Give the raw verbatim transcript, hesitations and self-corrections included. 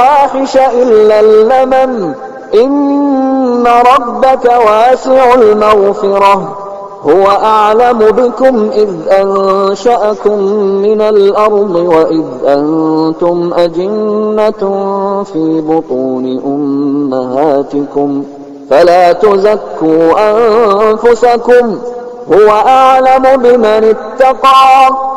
الفواحش إلا اللمم إن ربك واسع المغفرة هو أعلم بكم إذ أنشأكم من الأرض وإذ أنتم أجنة في بطون أمهاتكم فلا تزكوا أنفسكم هو أعلم بمن اتقى